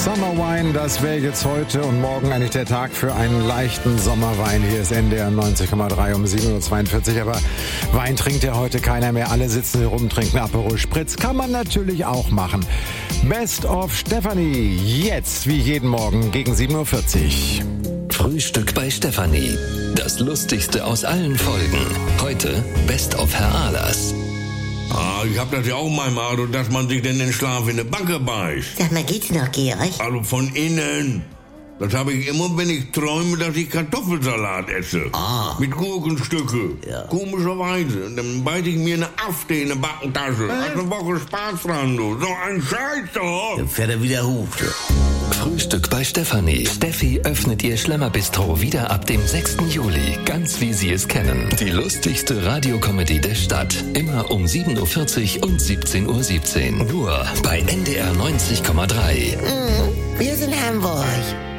Summer Wine, das wäre jetzt heute und morgen eigentlich der Tag für einen leichten Sommerwein. Hier ist NDR 90,3 um 7.42 Uhr. Aber Wein trinkt ja heute keiner mehr. Alle sitzen hier rum, trinken Aperol Spritz. Kann man natürlich auch machen. Best of Stefanie. Jetzt, wie jeden Morgen, gegen 7.40 Uhr. Frühstück bei Stefanie. Das Lustigste aus allen Folgen. Heute Best of Herr Ahlers. Ich hab das ja auch manchmal, also dass man sich denn den Schlaf in die Backe beißt. Sag mal, geht's noch, Georg? Also von innen. Das habe ich immer, wenn ich träume, dass ich Kartoffelsalat esse. Mit Gurkenstücke. Ja. Komischerweise. Dann beiße ich mir eine Afte in eine Backentasche. Hast eine Woche Spaß dran, du. So ein Scheiß, doch. Dann fährt er wieder hoch. Frühstück bei Stefanie. Steffi öffnet ihr Schlemmerbistro wieder ab dem 6. Juli. Ganz wie Sie es kennen. Die lustigste Radiokomödie der Stadt. Immer um 7.40 Uhr und 17.17 Uhr. Nur bei NDR 90,3. Wir sind Hamburg.